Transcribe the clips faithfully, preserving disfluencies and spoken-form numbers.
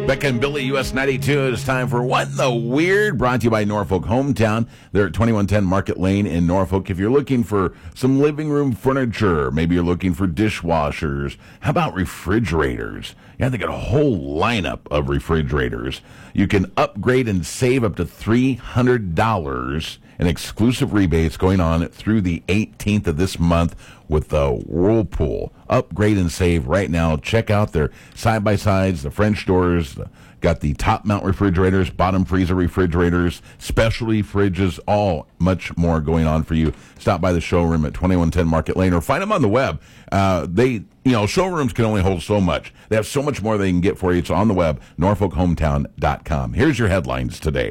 Becca and Billy, U S ninety-two. It's time for What in the Weird, brought to you by Norfolk Hometown. They're at twenty-one ten Market Lane in Norfolk. If you're looking for some living room furniture, maybe you're looking for dishwashers, how about refrigerators? Yeah, they got a whole lineup of refrigerators. You can upgrade and save up to three hundred dollars in exclusive rebates going on through the eighteenth of this month with the Whirlpool. Upgrade and save right now. Check out their side-by-sides, the French doors, the, got the top mount refrigerators, bottom freezer refrigerators, specialty fridges, all much more going on for you. Stop by the showroom at twenty-one ten Market Lane or find them on the web. Uh, they, you know, showrooms can only hold so much. They have so much more they can get for you. It's on the web, norfolk hometown dot com. Here's your headlines today.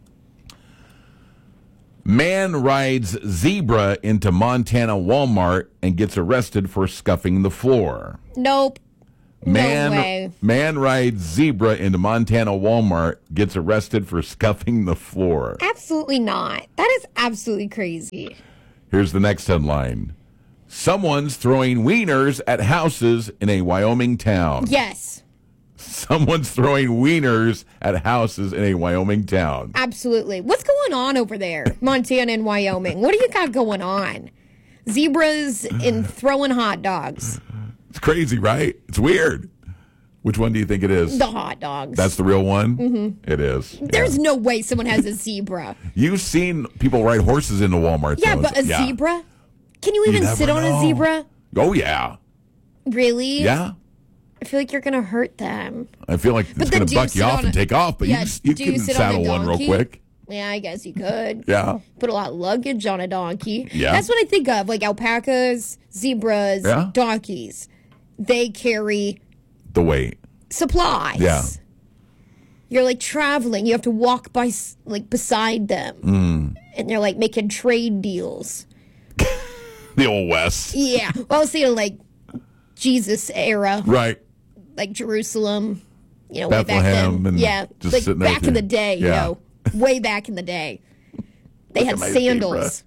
Man rides zebra into Montana Walmart and gets arrested for scuffing the floor. Nope. Man, no way. Man rides zebra into Montana Walmart, gets arrested for scuffing the floor. Absolutely not. That is absolutely crazy. Here's the next headline. Someone's throwing wieners at houses in a Wyoming town. Yes. Someone's throwing wieners at houses in a Wyoming town. Absolutely. What's going on over there, Montana and Wyoming? What do you got going on? Zebras and throwing hot dogs. It's crazy, right? It's weird. Which one do you think it is? The hot dogs. That's the real one? Mm-hmm. It is. There's yeah. no way someone has a zebra. You've seen people ride horses into Walmart. Yeah, though. but a yeah. zebra? Can you even you sit on know. a zebra? Oh, yeah. Really? Yeah. I feel like you're going to hurt them. I feel like it's going to buck you off a, and take off, but yeah, you, you do can you sit saddle on a one real donkey? quick. Yeah, I guess you could. Yeah. Put a lot of luggage on a donkey. Yeah. That's what I think of, like alpacas, zebras, yeah. donkeys. They carry the weight. Supplies. Yeah. You're like traveling. You have to walk by, like beside them. Mm. And they're like making trade deals. The old West. Yeah. Well, I was thinking like Jesus era. Right. Like Jerusalem. You know, Bethlehem way back then. and yeah. just Like sitting there back in the day, yeah. you know. Way back in the day. They had sandals.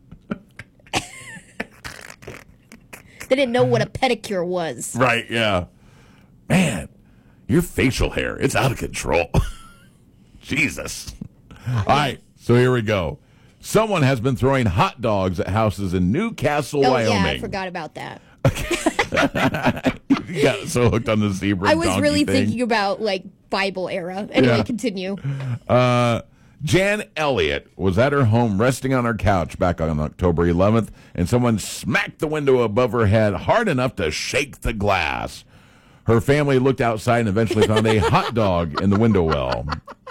They didn't know what a pedicure was. Right, yeah. Man, your facial hair, it's out of control. Jesus. All right, so here we go. Someone has been throwing hot dogs at houses in Newcastle, oh, Wyoming. Yeah, I forgot about that. You got so hooked on the zebra I was donkey really thing. thinking about, like, Bible era. Anyway, Yeah. continue. Uh, Jan Elliott was at her home resting on her couch back on October eleventh, and someone smacked the window above her head hard enough to shake the glass. Her family looked outside and eventually found a hot dog in the window well.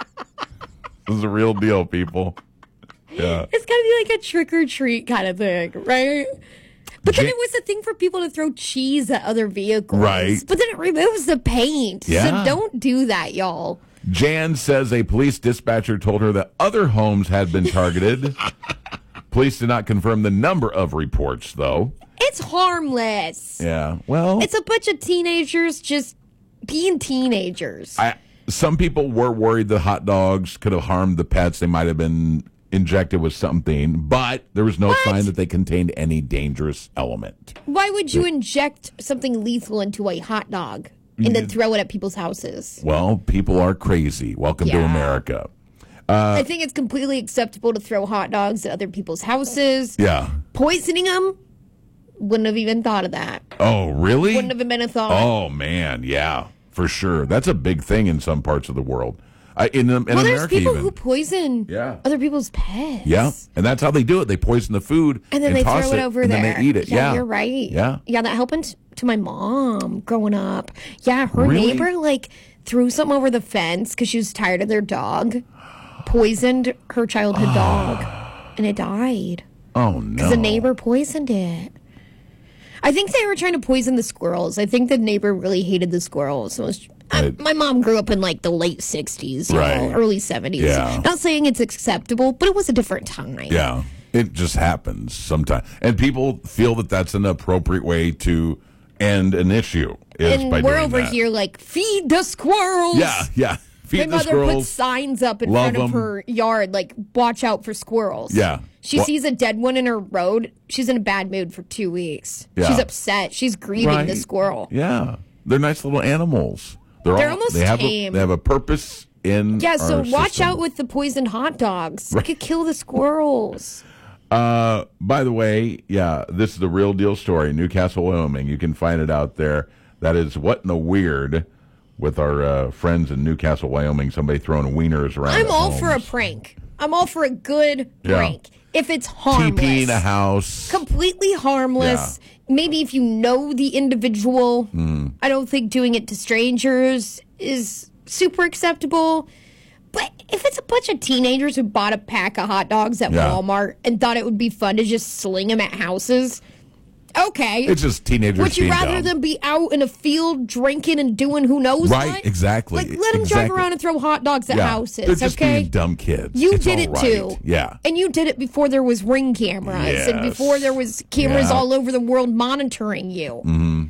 This is a real deal, people. Yeah. It's got to be like a trick or treat kind of thing, right? But then Jan- it was a thing for people to throw cheese at other vehicles. Right. But then it removes the paint. Yeah. So don't do that, y'all. Jan says a police dispatcher told her that other homes had been targeted. Police did not confirm the number of reports, though. It's harmless. Yeah, well... It's a bunch of teenagers just being teenagers. I, some people were worried the hot dogs could have harmed the pets. They might have been injected with something, but there was no What? sign that they contained any dangerous element. Why would you inject something lethal into a hot dog and then throw it at people's houses? Well, people are crazy. Welcome to Yeah. America. I think it's completely acceptable to throw hot dogs at other people's houses. Yeah. Poisoning them? Wouldn't have even thought of that. Oh, really? Wouldn't have been a thought. Oh, man, yeah, for sure. That's a big thing in some parts of the world. I, in, in well, there's America, people even. who poison Yeah. other people's pets. Yeah, and that's how they do it. They poison the food And then they toss throw it over and there. then they eat it. Yeah, Yeah, you're right. Yeah. Yeah, that happened to my mom growing up. Yeah, her Really? neighbor, like, threw something over the fence because she was tired of their dog, poisoned her childhood dog, and it died. Oh, no. Because the neighbor poisoned it. I think they were trying to poison the squirrels. I think the neighbor really hated the squirrels. It was, I, Right. my mom grew up in like the late sixties, you Right. know, early seventies. Yeah. Not saying it's acceptable, but it was a different time. Yeah, it just happens sometimes. And people feel that that's an appropriate way to end an issue. Is And by we're doing over that. here like, feed the squirrels. Yeah, yeah. Feed My the mother puts squirrels. signs up in Love front of 'em. her yard, like, watch out for squirrels. Yeah. She Wha- sees a dead one in her road. She's in a bad mood for two weeks. Yeah. She's upset. She's grieving the Right. squirrel. Yeah, they're nice little animals. They're, They're all, almost they have tame. A, they have a purpose in Yeah, so our watch system. out with the poisoned hot dogs. It could kill the squirrels. Uh, by the way, yeah, this is the real deal story. Newcastle, Wyoming. You can find it out there. That is What in the Weird with our uh, friends in Newcastle, Wyoming. Somebody throwing wieners around. I'm at all homes. for a prank. I'm all for a good Yeah. prank. If it's harmless. T P in a house. Completely harmless. Maybe if you know the individual. Mm. I don't think doing it to strangers is super acceptable. But if it's a bunch of teenagers who bought a pack of hot dogs at Yeah. Walmart and thought it would be fun to just sling them at houses, okay. It's just teenagers Would you being rather dumb. them be out in a field drinking and doing who knows Right, what? exactly. Like, let them drive Exactly. around and throw hot dogs at Yeah. houses, They're just okay? being dumb kids. You It's did all it right. too. Yeah. And you did it before there was Ring cameras and Yes. before there was cameras Yeah. all over the world monitoring you. Mm-hmm.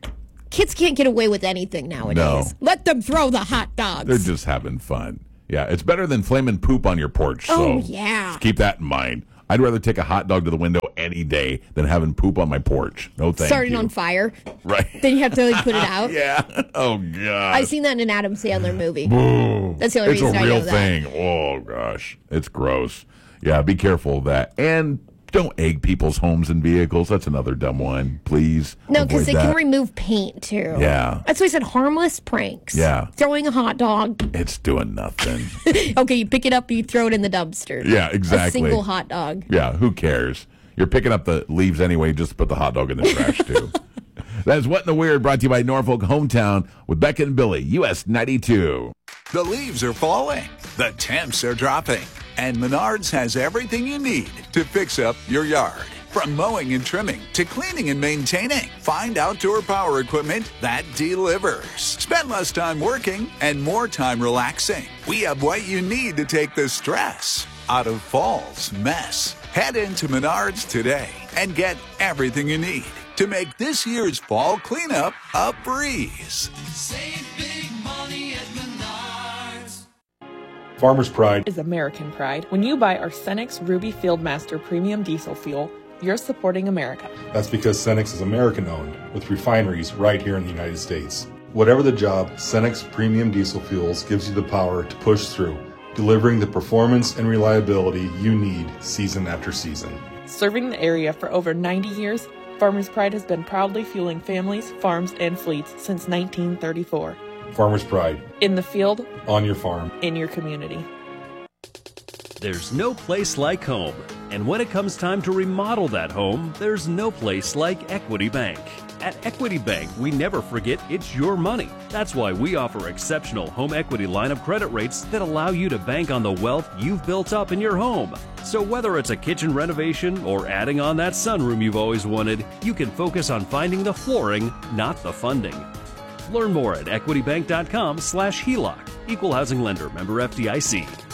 Kids can't get away with anything nowadays. No. Let them throw the hot dogs. They're just having fun. Yeah, it's better than flaming poop on your porch. So Oh, yeah. keep that in mind. I'd rather take a hot dog to the window any day than having poop on my porch. No thank Starting you. on fire. Right. Then you have to like put it out. Yeah. Oh, God. I've seen that in an Adam Sandler movie. Ooh, That's the only it's reason a I real know that. thing. Oh, gosh. It's gross. Yeah, be careful of that. And don't egg people's homes and vehicles. That's another dumb one. Please. No, because avoid they that. can remove paint too. Yeah. That's why I said harmless pranks. Yeah. Throwing a hot dog. It's doing nothing. Okay, you pick it up, you throw it in the dumpster. Yeah, exactly. A single hot dog. Yeah, who cares? You're picking up the leaves anyway, just put the hot dog in the trash, too. That is What in the Weird, brought to you by Norfolk Hometown with Becca and Billy, U S ninety-two. The leaves are falling, the temps are dropping, and Menards has everything you need to fix up your yard. From mowing and trimming to cleaning and maintaining, find outdoor power equipment that delivers. Spend less time working and more time relaxing. We have what you need to take the stress out of fall's mess. Head into Menards today and get everything you need to make this year's fall cleanup a breeze. Save big money at Menards. Farmer's Pride is American pride. When you buy our Cenex Ruby Fieldmaster Premium Diesel Fuel, you're supporting America. That's because Cenex is American-owned, with refineries right here in the United States. Whatever the job, Cenex Premium Diesel Fuels gives you the power to push through, delivering the performance and reliability you need season after season. Serving the area for over ninety years, Farmer's Pride has been proudly fueling families, farms, and fleets since nineteen thirty-four. Farmer's Pride. In the field, on your farm, in your community. There's no place like home. And when it comes time to remodel that home, there's no place like Equity Bank. At Equity Bank, we never forget it's your money. That's why we offer exceptional home equity line of credit rates that allow you to bank on the wealth you've built up in your home. So whether it's a kitchen renovation or adding on that sunroom you've always wanted, you can focus on finding the flooring, not the funding. Learn more at equitybank.com slash HELOC. Equal housing lender, member F D I C.